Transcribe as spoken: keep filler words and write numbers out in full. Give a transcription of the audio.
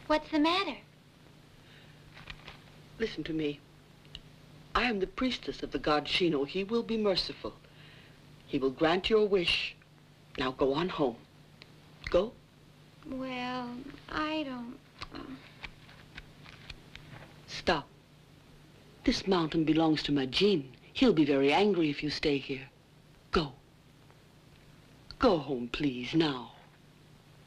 What's the matter? Listen to me. I am the priestess of the god Shino. He will be merciful. He will grant your wish. Now go on home. Go. Well, I don't... Uh... Stop. This mountain belongs to Majin. He'll be very angry if you stay here. Go. Go home, please, now.